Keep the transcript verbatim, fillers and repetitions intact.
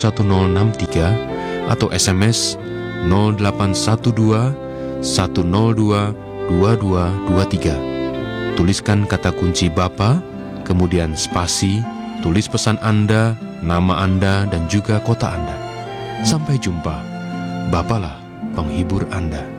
satu nol enam tiga atau S M S nol delapan satu dua satu nol dua dua dua dua tiga. Tuliskan kata kunci Bapa, kemudian spasi, tulis pesan Anda, nama Anda, dan juga kota Anda. Sampai jumpa. Bapalah penghibur Anda.